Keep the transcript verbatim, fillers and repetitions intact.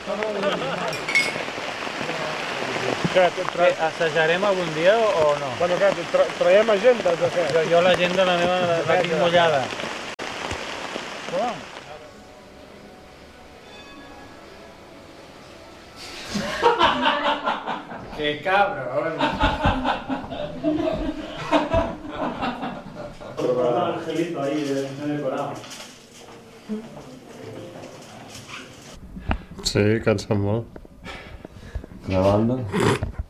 Què, tra... Eh, assajarem algun dia o, o no? Bueno, què, tra traiem agendes o què? Jo, jo l'agenda la meva la, la tinc mullada. Com? ¡Qué cabrón! Un angelito ahí de decorado. Sí, cansa molt. Grabando.